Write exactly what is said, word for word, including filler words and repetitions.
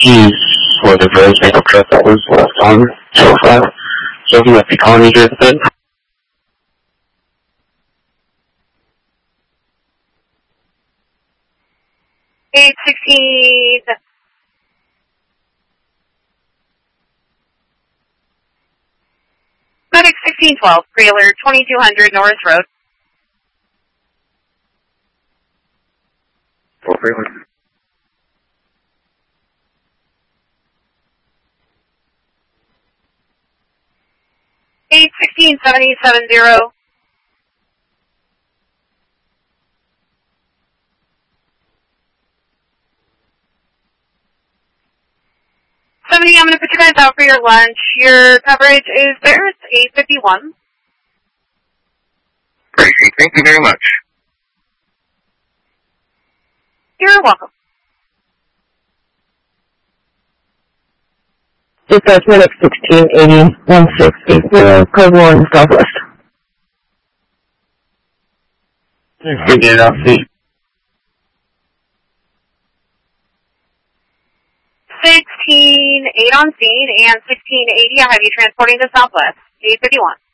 keys for the very pickup truck that was left on two oh five. So he might be calling you here at the time. eight sixteen. Medic sixteen twelve, trailer twenty-two hundred Norris Road. Full trailer. eight sixteen seventy seven zero. seventy, I'm going to put you guys out for your lunch. Your coverage is there. It's eight fifty-one. Great. Thank you very much. You're welcome. Dispatch Medic sixteen eighty one six eight zero, code one Southwest. Get it out, see. sixteen eight on scene and sixteen eighty, I have you transporting to Southwest. eight fifty-one.